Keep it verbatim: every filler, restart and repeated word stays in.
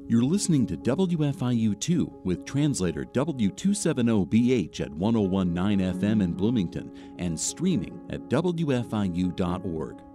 You're listening to W F I U two with translator W two seventy B H at one oh one point nine F M in Bloomington and streaming at W F I U dot org.